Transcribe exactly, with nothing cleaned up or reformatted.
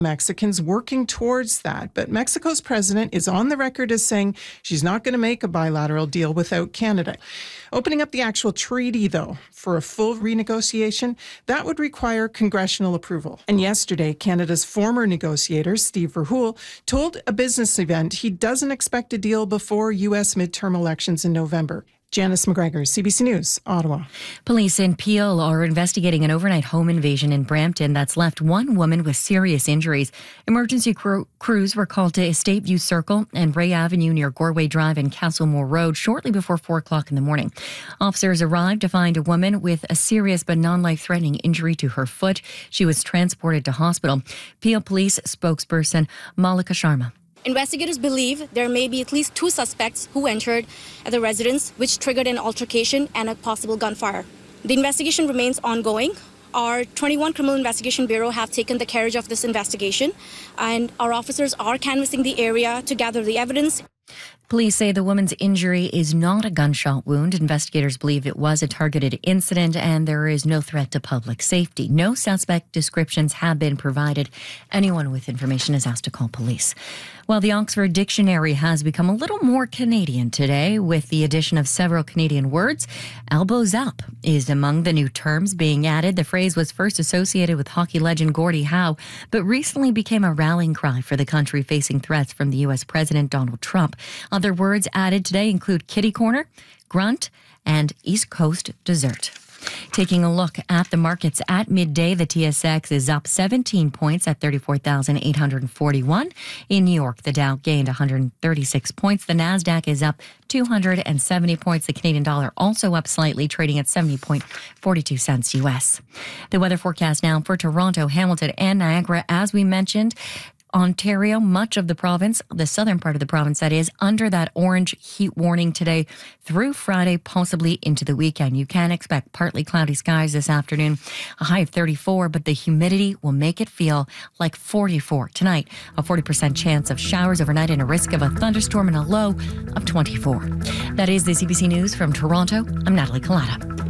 Mexicans working towards that. But Mexico's president is on the record as saying she's not going to make a bilateral deal without Canada. Opening up the actual treaty, though, for a full renegotiation, that would require congressional approval. And yesterday, Canada's former negotiator, Steve Verhoeven, told a business event he doesn't expect a deal before U S midterm elections in November. Janice McGregor, C B C News, Ottawa. Police in Peel are investigating an overnight home invasion in Brampton that's left one woman with serious injuries. Emergency crew, crews were called to Estate View Circle and Ray Avenue near Gorway Drive and Castlemore Road shortly before four o'clock in the morning. Officers arrived to find a woman with a serious but non-life-threatening injury to her foot. She was transported to hospital. Peel Police spokesperson Malika Sharma. Investigators believe there may be at least two suspects who entered at the residence, which triggered an altercation and a possible gunfire. The investigation remains ongoing. Our twenty-one Criminal Investigation Bureau have taken the carriage of this investigation, and our officers are canvassing the area to gather the evidence. Police say the woman's injury is not a gunshot wound. Investigators believe it was a targeted incident and there is no threat to public safety. No suspect descriptions have been provided. Anyone with information is asked to call police. Well, the Oxford Dictionary has become a little more Canadian today with the addition of several Canadian words. Elbows up is among the new terms being added. The phrase was first associated with hockey legend Gordie Howe, but recently became a rallying cry for the country facing threats from the U S President Donald Trump. Other words added today include kitty corner, grunt, and East Coast dessert. Taking a look at the markets at midday, the T S X is up seventeen points at thirty-four thousand eight hundred forty-one. In New York, the Dow gained one hundred thirty-six points. The Nasdaq is up two hundred seventy points. The Canadian dollar also up slightly, trading at seventy point four two cents U S. The weather forecast now for Toronto, Hamilton, and Niagara. As we mentioned, Ontario, much of the province, the southern part of the province that is, under that orange heat warning today through Friday, possibly into the weekend. You can expect partly cloudy skies this afternoon, a high of thirty-four, but the humidity will make it feel like forty-four. Tonight, a forty percent chance of showers overnight and a risk of a thunderstorm and a low of twenty-four. That is the C B C News from Toronto. I'm Natalie Collada.